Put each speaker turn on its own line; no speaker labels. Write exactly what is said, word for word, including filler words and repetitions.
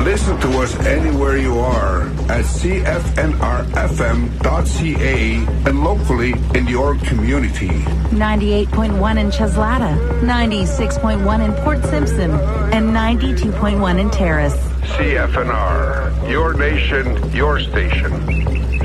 Listen to us anywhere you are at C F N R F M dot C A and locally in your community.
ninety-eight point one in Cheslata, ninety-six point one in Port Simpson, and ninety-two point one in Terrace.
C F N R, your nation, your station.